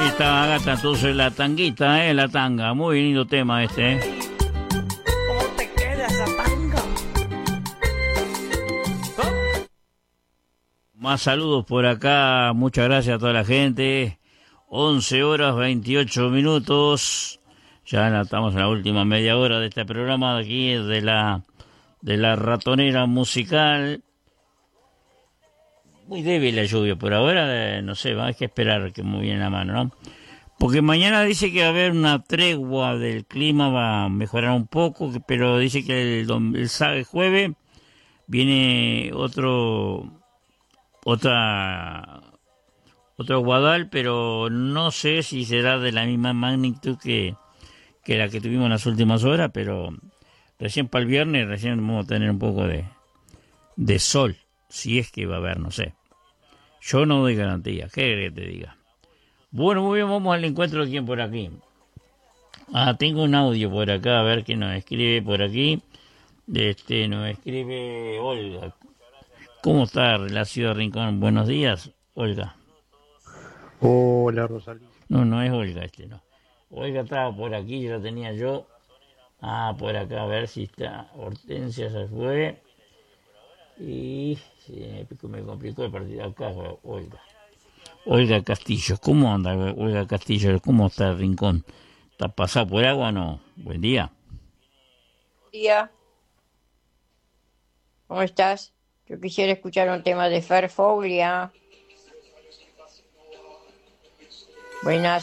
Ahí está Agata, entonces la tanguita, la tanga. Muy lindo tema este, ¿Cómo te queda esa tanga? Más saludos por acá, muchas gracias a toda la gente. 11:28. Ya estamos en la última media hora de este programa de aquí, de la ratonera musical. Muy débil la lluvia por ahora, no sé, hay que esperar que muy bien la mano, ¿no? Porque mañana dice que va a haber una tregua del clima, va a mejorar un poco, pero dice que el jueves viene otro Guadal, pero no sé si será de la misma magnitud que la que tuvimos en las últimas horas, pero recién para el viernes, recién vamos a tener un poco de sol, si es que va a haber, no sé. Yo no doy garantía, ¿qué querés que te diga? Bueno, muy bien, vamos al encuentro de quién por aquí. Tengo un audio por acá, a ver qué nos escribe por aquí. Nos escribe Olga. ¿Cómo está la ciudad de Rincón? Buenos días, Olga. Hola, Rosalía. No es Olga no. Olga estaba por aquí, ya la tenía yo. Por acá, a ver si está. Hortensia se fue. Y me complicó el partido acá, Olga. Olga Castillo, ¿cómo anda Olga Castillo? ¿Cómo está el Rincón? ¿Está pasado por agua o no? Buen día. Día, ¿cómo estás? Yo quisiera escuchar un tema de Fer Foglia. Buenas.